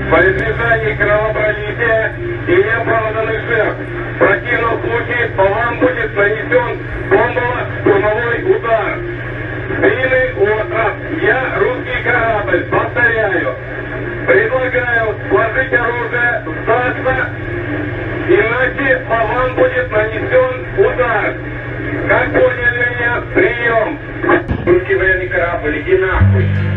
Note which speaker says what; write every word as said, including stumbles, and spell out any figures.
Speaker 1: По избежанию кровопролития и неоправданных жертв, в противном случае по вам будет нанесен бомбово-штурмовой удар. Длинный остров, я русский корабль, повторяю. Предлагаю сложить оружие, сдаться, иначе по вам будет нанесен